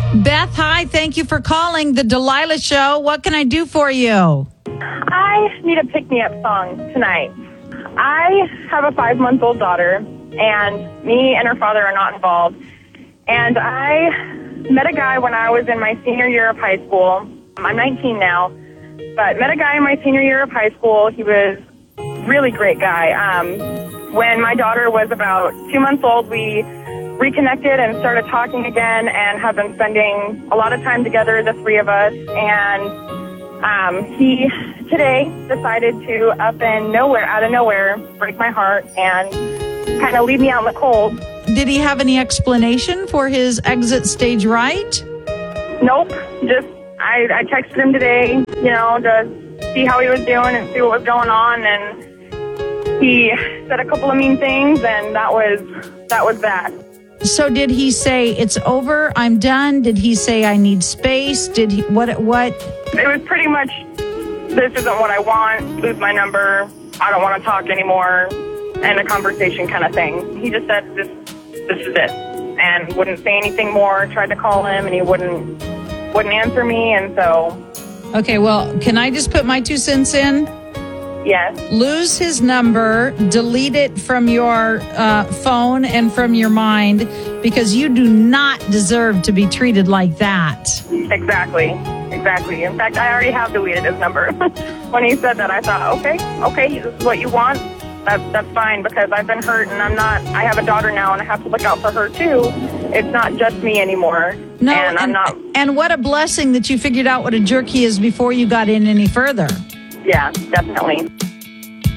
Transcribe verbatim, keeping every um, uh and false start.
Beth, hi. Thank you for calling the Delilah Show. What can I do for you? I need a pick-me-up song tonight. I have a five-month-old daughter, and me and her father are not involved. And I met a guy when I was in my senior year of high school. I'm nineteen now, but met a guy in my senior year of high school. He was a really great guy. Um, when my daughter was about two months old, we reconnected and started talking again and have been spending a lot of time together, the three of us. And um, he today decided to up and nowhere, out of nowhere, break my heart and kind of leave me out in the cold. Did he have any explanation for his exit stage right? Nope. Just, I, I texted him today, you know, to see how he was doing and see what was going on. And he said a couple of mean things, and that was, that was that. So did he say, it's over, I'm done? Did he say, I need space? Did he, what, what? It was pretty much, this isn't what I want, lose my number, I don't want to talk anymore, and a conversation kind of thing. He just said, this, this is it, and wouldn't say anything more. Tried to call him, and he wouldn't, wouldn't answer me, and so. Okay, well, can I just put my two cents in? Yes. Lose his number, delete it from your uh, phone and from your mind, because you do not deserve to be treated like that. Exactly. Exactly. In fact, I already have deleted his number. When he said that, I thought, okay, okay, this is what you want. That's, that's fine, because I've been hurt, and I'm not, I have a daughter now, and I have to look out for her too. It's not just me anymore. No, and, I'm and, not. And what a blessing that you figured out what a jerk he is before you got in any further. Yeah, definitely.